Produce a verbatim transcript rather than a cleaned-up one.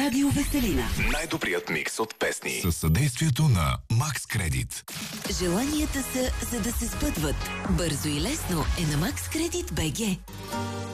Радио Веселина. Най-добрият микс от песни. Със съдействието на Макс Кредит. Желанията са за да се сбъдват. Бързо и лесно е на Макс Кредит БГ.